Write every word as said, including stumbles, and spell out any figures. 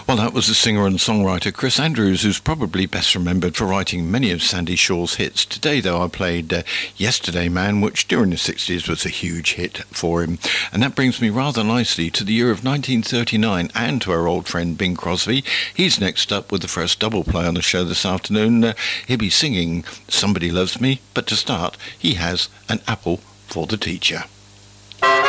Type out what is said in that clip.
Well, that was the singer and songwriter Chris Andrews, who's probably best remembered for writing many of Sandy Shaw's hits. Today, though, I played uh, Yesterday Man, which during the sixties was a huge hit for him. And that brings me rather nicely to the year of nineteen thirty-nine and to our old friend Bing Crosby. He's next up with the first double play on the show this afternoon. Uh, he'll be singing Somebody Loves Me, but to start, he has An Apple for the Teacher.